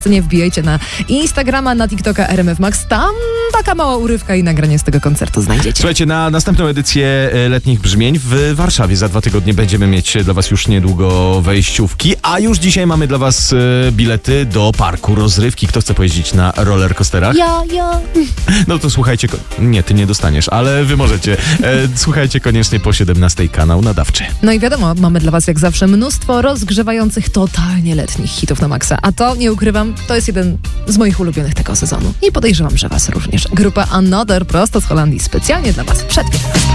Nie wbijajcie na Instagrama, na TikToka RMF Max. Tam taka mała urywka i nagranie z tego koncertu znajdziecie. Słuchajcie, na następną edycję Letnich Brzmień w Warszawie za 2 tygodnie będziemy mieć dla was już niedługo wejściówki, a już dzisiaj mamy dla was bilety do parku rozrywki. Kto chce pojeździć na rollercoasterach? Ja. No to słuchajcie, nie, ty nie dostaniesz, ale wy możecie. Słuchajcie koniecznie po 17 kanał nadawczy. No i wiadomo, mamy dla was jak zawsze mnóstwo rozgrzewających totalnie letnich hitów na maksa. A to, nie ukrywam, to jest jeden z moich ulubionych tego sezonu. I podejrzewam, że was również. Grupa Another prosto z Holandii, specjalnie dla was przed